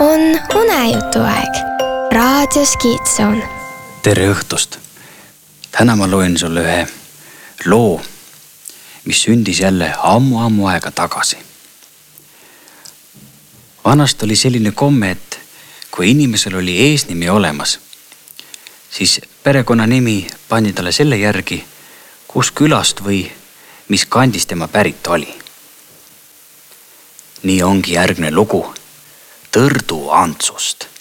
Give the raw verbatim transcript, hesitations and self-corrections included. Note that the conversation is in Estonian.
on unejutuaeg raadios Kiidsoon. Tere õhtust! Täna ma loen sulle ühe loo, mis sündis jälle ammu-ammu aega tagasi. Vanast oli selline komme, et kui inimesel oli eesnimi olemas, siis perekonnanimi pandi talle selle järgi, kus külast või mis kandis tema pärit oli. Nii ongi järgne lugu Tõrdu Antsust.